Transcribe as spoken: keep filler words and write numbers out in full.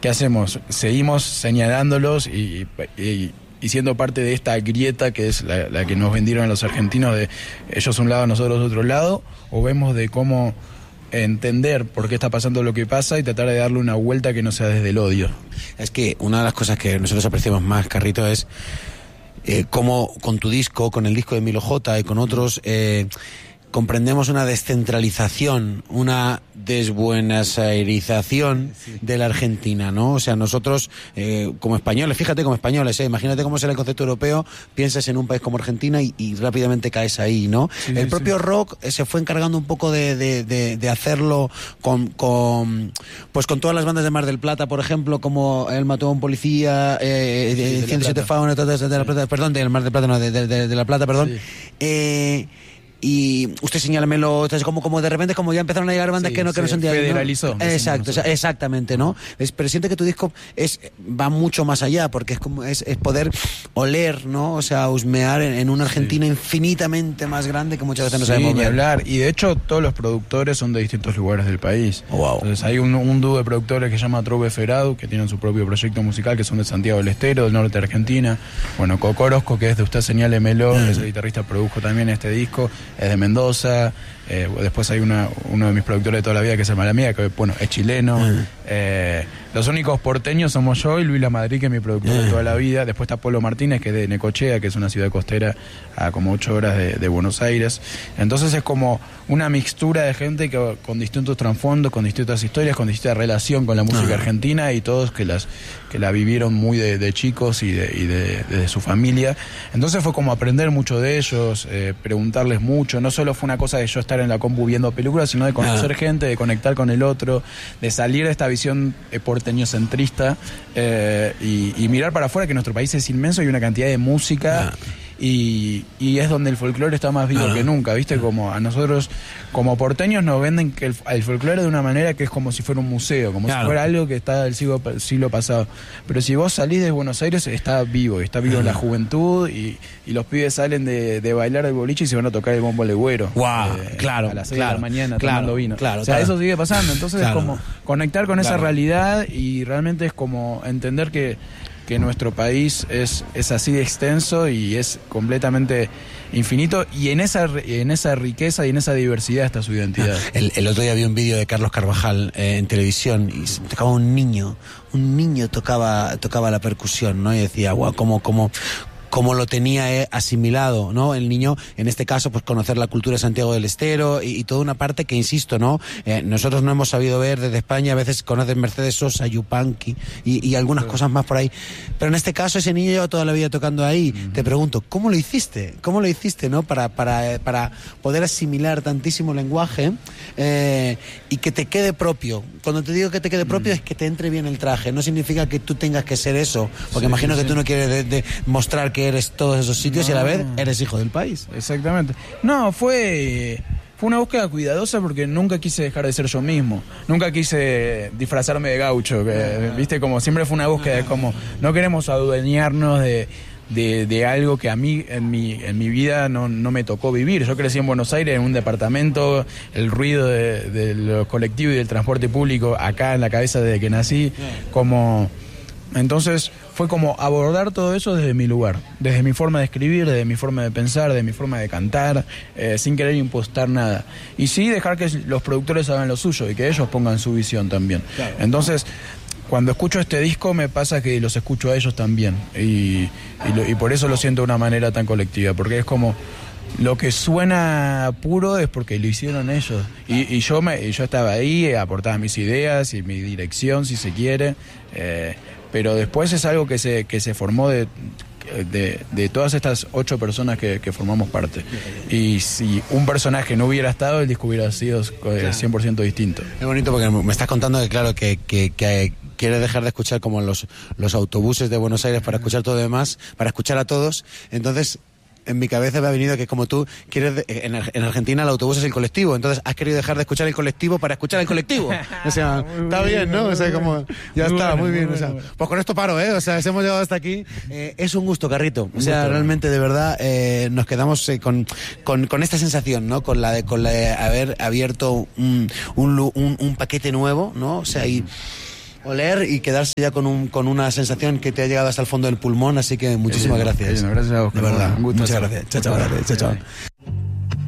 ¿qué hacemos? Seguimos señalándolos y, y, y siendo parte de esta grieta que es la, la que nos vendieron a los argentinos de ellos un lado, nosotros otro lado, o vemos de cómo entender por qué está pasando lo que pasa y tratar de darle una vuelta que no sea desde el odio. Es que una de las cosas que nosotros apreciamos más, Carrito, es eh, cómo con tu disco, con el disco de Milo J y con otros, eh, comprendemos una descentralización, una desbuenasairización sí. de la Argentina, ¿no? O sea, nosotros, eh, como españoles, fíjate como españoles, ¿eh? Imagínate cómo será el concepto europeo, piensas en un país como Argentina y, y rápidamente caes ahí, ¿no? Sí, el propio sí. rock eh, se fue encargando un poco de, de, de, de hacerlo con, con, pues con todas las bandas de Mar del Plata, por ejemplo, como El mató a un policía, eh, sí, de ciento siete Faunas, de, de, de la Plata, perdón, del Mar del Plata, no, de, de, de, de la Plata, perdón. Sí. Eh, Y usted señálamelo, como, como de repente como ya empezaron a llegar bandas sí, que no que no son de ahí, federalizó. ¿no? Exacto, exactamente, ¿no? Es, pero siento que tu disco es va mucho más allá, porque es como es, es poder oler, ¿no? O sea, husmear en, en una Argentina sí. infinitamente más grande que muchas veces no sí, sabemos ni hablar. Y de hecho todos los productores son de distintos lugares del país. Oh, wow. Entonces hay un, un dúo de productores que se llama Trove Ferado, que tienen su propio proyecto musical, que son de Santiago del Estero, del norte de Argentina. Bueno, Coco Orozco, que es de Usted Señálemelo, mm. es el guitarrista, produjo también este disco. Es de Mendoza, eh, después hay una, uno de mis productores de toda la vida que se llama La Mía, que bueno, es chileno. Uh-huh. eh, los únicos porteños somos yo y Luis Lamadrid, que es mi productor uh-huh. de toda la vida. Después está Polo Martínez, que es de Necochea, que es una ciudad costera a como ocho horas de, de Buenos Aires. Entonces es como una mixtura de gente que, con distintos trasfondos, con distintas historias, con distinta relación con la música uh-huh. argentina, y todos que las que la vivieron muy de, de chicos y de, y de, de, de su familia. Entonces fue como aprender mucho de ellos, eh, preguntarles mucho. No solo fue una cosa de yo estar en la compu viendo películas, sino de conocer uh-huh. gente, de conectar con el otro, de salir de esta visión eh, porteñocentrista eh, y, y mirar para afuera, que nuestro país es inmenso y una cantidad de música. Uh-huh. Y, y es donde el folclore está más vivo uh-huh. que nunca, ¿viste? Como a nosotros, como porteños, nos venden que el, el folclore de una manera que es como si fuera un museo, como claro. si fuera algo que está del siglo, siglo pasado. Pero si vos salís de Buenos Aires, está vivo, está vivo uh-huh. la juventud, y, y los pibes salen de, de bailar del boliche y se van a tocar el bombo legüero. Wow, eh, claro, a las seis claro, de la mañana claro, tomando vino. Claro, o sea, claro. eso sigue pasando. Entonces claro. es como conectar con claro. esa realidad, y realmente es como entender que que nuestro país es, es así de extenso y es completamente infinito, y en esa en esa riqueza y en esa diversidad está su identidad. El, el otro día vi un vídeo de Carlos Carvajal eh, en televisión, y se tocaba un niño, un niño tocaba tocaba la percusión, ¿no? Y decía, guau, cómo cómo como lo tenía asimilado, ¿no? El niño, en este caso, pues conocer la cultura de Santiago del Estero y, y toda una parte que, insisto, ¿no? Eh, nosotros no hemos sabido ver desde España, a veces conoces Mercedes Sosa, Yupanqui y, y algunas sí. cosas más por ahí. Pero en este caso, ese niño lleva toda la vida tocando ahí. Mm. Te pregunto, ¿cómo lo hiciste? ¿Cómo lo hiciste, no? Para, para, para poder asimilar tantísimo lenguaje eh, y que te quede propio. Cuando te digo que te quede propio mm. es que te entre bien el traje. No significa que tú tengas que ser eso, porque sí, imagino sí, que sí. tú no quieres de, de mostrar que eres todos esos sitios no. y a la vez eres hijo del país. Exactamente. No, fue fue una búsqueda cuidadosa, porque nunca quise dejar de ser yo mismo. Nunca quise disfrazarme de gaucho, que, viste, como siempre fue una búsqueda de como no queremos adueñarnos de De, de algo que a mí en mi en mi vida no, no me tocó vivir. Yo crecí en Buenos Aires en un departamento, el ruido de, de los colectivos y del transporte público acá en la cabeza desde que nací, como entonces fue como abordar todo eso desde mi lugar, desde mi forma de escribir, desde mi forma de pensar, desde mi forma de cantar, eh, sin querer impostar nada. Y sí dejar que los productores hagan lo suyo y que ellos pongan su visión también. Claro. Entonces, cuando escucho este disco me pasa que los escucho a ellos también, y, y, lo, y por eso lo siento de una manera tan colectiva, porque es como lo que suena puro es porque lo hicieron ellos, y, y yo me yo estaba ahí, aportaba mis ideas y mi dirección, si se quiere, eh, pero después es algo que se que se formó de De, de todas estas ocho personas que, que formamos parte. Y si un personaje no hubiera estado, el disco hubiera sido cien por ciento distinto. Es bonito, porque me estás contando que, claro, que, que, que quieres dejar de escuchar como los, los autobuses de Buenos Aires para escuchar todo lo demás, para escuchar a todos. Entonces, en mi cabeza me ha venido que, como tú quieres, en, en Argentina el autobús es el colectivo, entonces has querido dejar de escuchar el colectivo para escuchar el colectivo. O sea, está bien, ¿no? O sea, como ya muy está, bueno, muy bien. Muy o sea, bueno. Pues con esto paro, ¿eh? O sea, hemos llegado hasta aquí. Eh, es un gusto, Carrito. O sea, realmente, de verdad, eh, nos quedamos eh, con, con, con esta sensación, ¿no? Con la de, con la de haber abierto un, un, un, un paquete nuevo, ¿no? O sea, y oler y quedarse ya con, un, con una sensación que te ha llegado hasta el fondo del pulmón, así que muchísimas gracias. Gracias a vos. De verdad, un gusto. muchas gracias. Chao, chao, gracias. Chao, chao.